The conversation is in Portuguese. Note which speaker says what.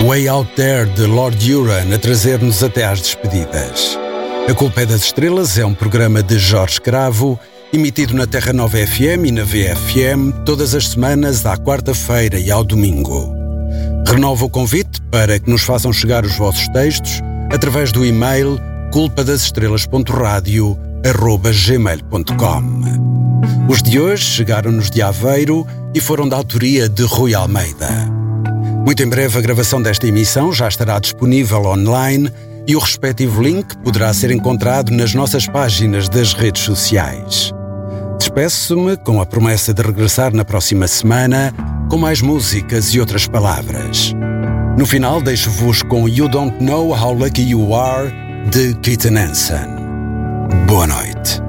Speaker 1: Way Out There de Lord Huron a trazer-nos até às despedidas. A Culpa é das Estrelas é um programa de Jorge Cravo, emitido na Terra Nova FM e na VFM todas as semanas à quarta-feira e ao domingo. Renovo o convite para que nos façam chegar os vossos textos através do e-mail culpadasestrelas.radio@gmail.com. Os de hoje chegaram-nos de Aveiro e foram da autoria de Rui Almeida. Muito em breve a gravação desta emissão já estará disponível online e o respectivo link poderá ser encontrado nas nossas páginas das redes sociais. Despeço-me com a promessa de regressar na próxima semana com mais músicas e outras palavras. No final deixo-vos com You Don't Know How Lucky You Are de Keaton Hansen. Boa noite.